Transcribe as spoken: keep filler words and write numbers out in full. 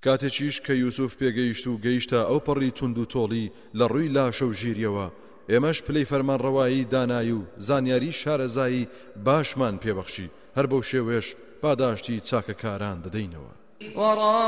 کاتێکیش کە یوسف پێگەیشت و گەیشتە ئەو پەڕی تونند و تۆڵی لە ڕووی لاشە و ژیریەوە ئێمەش پلەی فەرمانڕەوایی دانایی و زانیاری شارەزایی باشمان پێبەخشی هەر بەو شێوێش پاداشتی چاکەکاران دەدەینەوە.